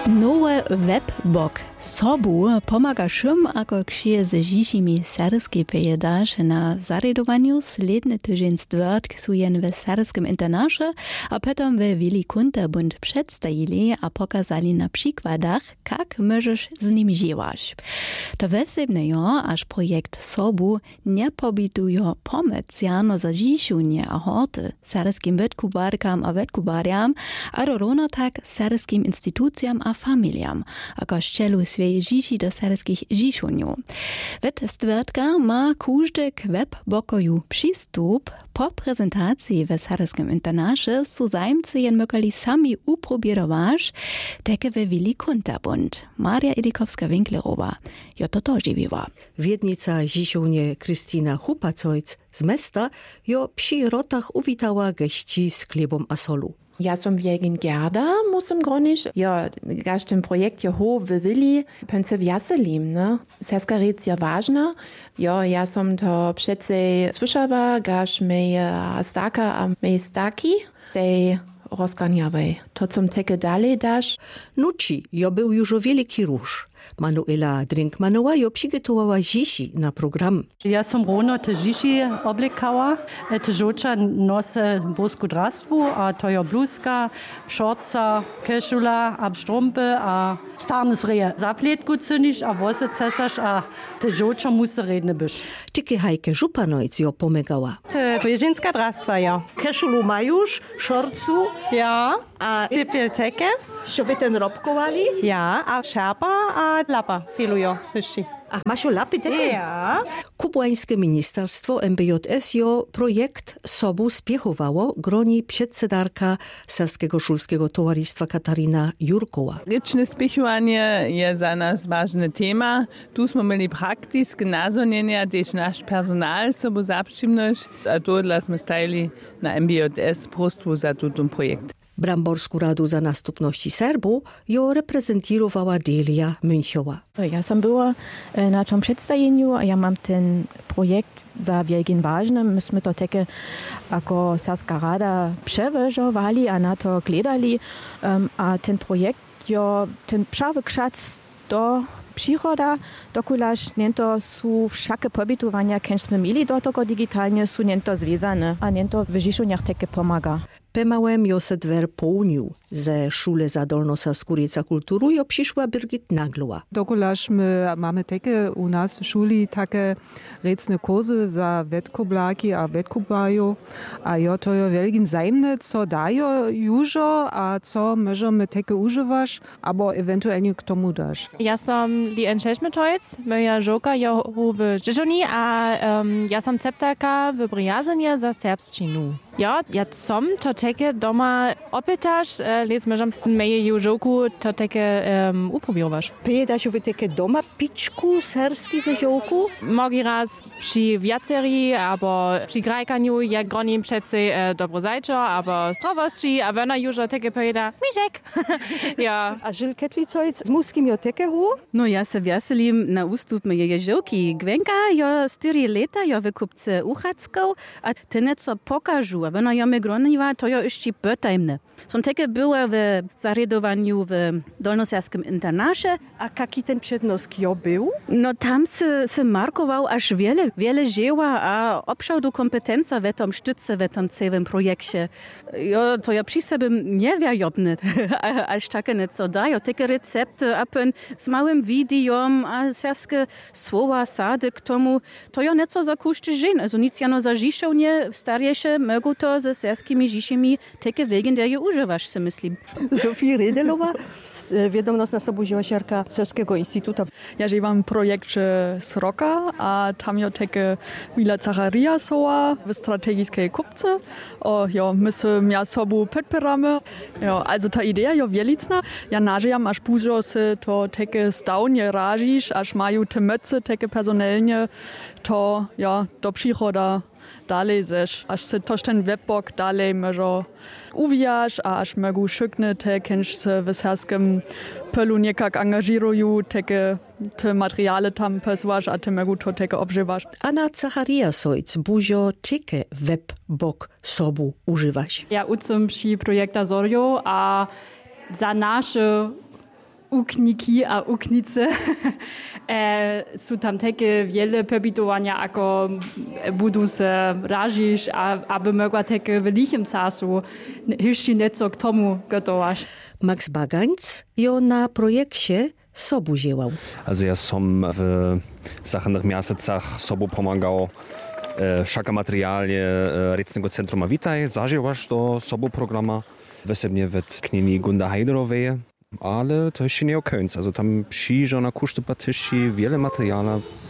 Nowy webbok sobu pomaga všym, ako kšije ze žišimi serbskiej pejedaš na zaredowaniu sledny tydzień stwerdk su jen w serbskim internasze, a potom we Wili Kunterbund przedstawili a pokazali na przykładach, jak możesz z nim żywać. To wesebne jo, aż projekt sobu nie pobitujo pomec jano za žišunje a horty serbskim wetkubarkam a wetkubariam, a rovno tak serbskim instytucjam a familiam, a kościelu swojej žiši do serbskich žišuniu. Wet stwerdka ma każdy k webbokoju przystup. Po prezentacji w serbskim internasze su zajmcy jen mogli sami uprobierować, takie we Wili Kunterbund. Maria Edikowska-Winklerowa jo to żywiła. Wiednica žišunie Kristina Hupacojc z mesta jo przy rotach uwitała gości z chlebom a solu. Ja som wegen Gerda, musím groniš. Ja, gaš ten projekt jo ho v Wili, pence vjaselim, ne? Seska rec je važna. Ja som to přece slyšava, gaš me staka a me staki, tej rozganjawej. To som teke dalej daš. Nuci, jo był już o wielki róż. Manuela Drinkmanowa jo przygotowała dziś na program. Ja som rovno te žiši oblikała. Te žoča nose bosku drastvu, a to je bluzka, šorca, kešula, a štrumpe, a sarnes reje. Zapletku cyniš, a vose cesaš, a te žoča musi redne byš. Tyke Hajke Županojc jo pomagała. To je ženska drastva, ja. Kešulu majuš, šorcu, Ja, a ciepie teke. що ви ten robkowali? Ja, a šerpa a lapa filujo tyši. A masz lapy takie? Ja. Kubańskie Ministerstwo MBJS jo projekt sobu spiechowało groni przedsedarka Serskiego Szulskiego Towarzystwa Katarina Jurkowa. Ryczne spiechowanie je za nas ważne tema. Tu smo mieli praktiske nazonjenja, też nasz personal sobu zapšimnoš, a to dla smo stajili na MBJS prostwu za tutun projekt. Bramborsku Radu za Nastupności Serbu jo reprezentowała Delia Münchowa. Ja sam była na tym przedstawieniu, a ja mam ten projekt za wielkim ważnym. Myśmy to takie jako Serska Rada przewyżowali, a na to gledali. A ten projekt, jo, ten prawy krzac do przychoda, dokulaż niento su wszakie pobytowania, kiedyśmy mieli do tego digitalnie, su niento związane, a niento w Žišuniach takie pomaga. Pemałem jo se dwer połnił. Ze Szule za Dolnosaskurica Kulturu jo przyszła Birgit Naglowa. Dokulaż my mamy takie u nas w szuli takie recne kursy za wetkublaki a wetkubaju, a jo to jo wielkim zajmne, co dajo jużo, a co możemy takie używać, albo ewentualnie k tomu dasz. Ja som Lien Šešmetojc, moja žoka jo v Žižoni, a ja som ceptarka v Briazenie za serbščinu. Ja som to také doma opýtaš, les možem z mojej žoku to také uprobírovaš. Piedaš vy také doma pičku sersky ze žoku? Mogi raz przy viaceri, abo przy grajkaniu, jak gronim přece dobro zajčo, abo strovosti, a ona južo také pojeda, Mišek. Ja. A Žil Ketlicojc z muskim jo takého? No ja se veselim na ústup mojej žoky. Gwenka jo 4 leta jo v kupce Uchackou, a te něco pokažu. A ona jo me groniva, to jo ešte bötajmne. Som také była w zaredowaniu w Dolnoserskim internasze. A jaki ten przednosk jo był? No tam se markował aż wiele dzieła, a obszał do kompetenca w tom sztyce, w tom całym projekcie. Jo, to ja przy sobie nie wiajobne, aż takie nieco dają. Takie recepty, a pen z małym videom, a serskie słowa, sady k tomu, to ja nieco zakuszczy żyn. Also nic jano za Žišovnie starejsze mogą to ze serskimi Žišimi takie wegen der je używasz, se myslím. Zofia Redelowa, wiadomostna sobuziosiarka Serskiego Instytutu. Ja żywam projekt z Roka, a tam jo takie Wila Zachariasowa w strategiskiej kupce. Ja, my ja sobu podpieramy. Ja, also ta idea jo wielitna. Ja nażyjam, aż buzo se to takie stałnie ražiš, aż mają te möce takie personalnie, to ja do przychoda dalej zesz, aż se toż ten webbok dalej może uwijasz, a aż mogą szykne te kęż se w serskim polu niekak angażirują, takie te materiale tam pesłasz, a te mogą to takie obżywasz. Anna Zachariasojc buzio takie webbok sobu używasz? Ja ucum przy projekta Zorjo, a za nasze ukniki a uknice. Są tam takie wiele pobitowania, ako budu se razić, aby mogła takie w lichem czasu jeszcze nieco k tomu gotować. Max Bagańc jo na projekcie sobu ziełał. Also ja som w zachodnich miastach sobu pomagał wszelkie materialie Recnego Centrum a Witaj zażywasz do sobu programa. Wesebnie w knini Gunda Heiderowej, ale to jeszcze nie o końcu. Also tam przyjdzie na kuszty patyści wiele materiału.